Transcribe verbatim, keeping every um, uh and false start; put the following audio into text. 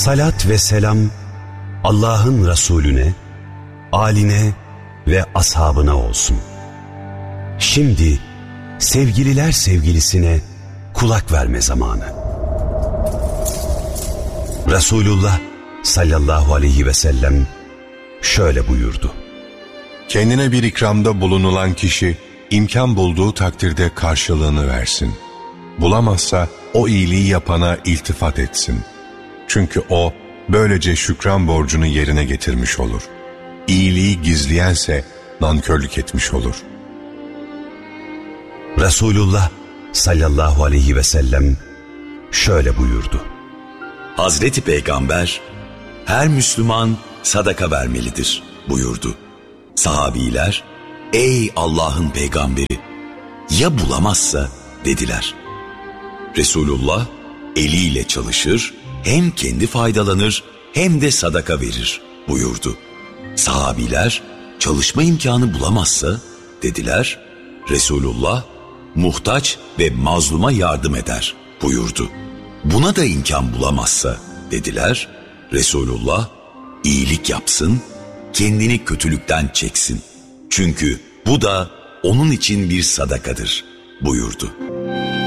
Salat ve selam Allah'ın Resulüne, âline ve ashabına olsun. Şimdi sevgililer sevgilisine kulak verme zamanı. Resulullah sallallahu aleyhi ve sellem şöyle buyurdu. Kendine bir ikramda bulunulan kişi imkan bulduğu takdirde karşılığını versin. Bulamazsa o iyiliği yapana iltifat etsin. Çünkü o böylece şükran borcunu yerine getirmiş olur. İyiliği gizleyense nankörlük etmiş olur. Resulullah sallallahu aleyhi ve sellem şöyle buyurdu. Hazreti Peygamber, her Müslüman sadaka vermelidir buyurdu. Sahabiler, ey Allah'ın peygamberi, ya bulamazsa dediler. Resulullah eliyle çalışır, hem kendi faydalanır hem de sadaka verir buyurdu. Sahabiler, çalışma imkanı bulamazsa dediler. Resulullah, muhtaç ve mazluma yardım eder buyurdu. Buna da imkan bulamazsa dediler. Resulullah, iyilik yapsın, kendini kötülükten çeksin. Çünkü bu da onun için bir sadakadır buyurdu.